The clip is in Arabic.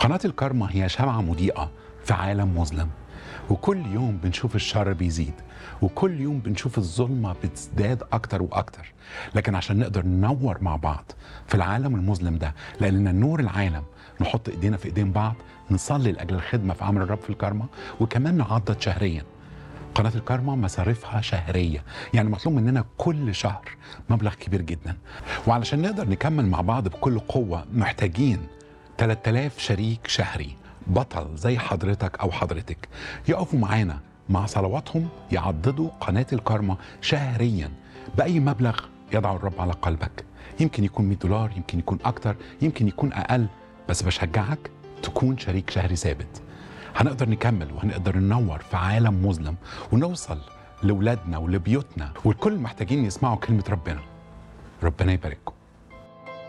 قناة الكارما هي شمعة مضيئة في عالم مظلم، وكل يوم بنشوف الشر بيزيد، وكل يوم بنشوف الظلمة بتزداد أكتر وأكتر. لكن عشان نقدر ننور مع بعض في العالم المظلم ده، لأننا نور العالم، نحط إيدينا في إيدين بعض، نصلي لأجل الخدمة في عمل الرب في الكارما، وكمان نعضد شهريا. قناة الكارما مصاريفها شهرية، يعني مطلوب مننا كل شهر مبلغ كبير جدا. وعلشان نقدر نكمل مع بعض بكل قوة محتاجين 3000 شريك شهري، بطل زي حضرتك أو حضرتك، يقفوا معانا مع صلواتهم يعضدوا قناة الكارما شهريا بأي مبلغ يضع الرب على قلبك. يمكن يكون $100، يمكن يكون أكتر، يمكن يكون أقل، بس بشجعك تكون شريك شهري ثابت. هنقدر نكمل وهنقدر ننور في عالم مظلم، ونوصل لولادنا ولبيوتنا، والكل محتاجين يسمعوا كلمة ربنا. ربنا يبارككم.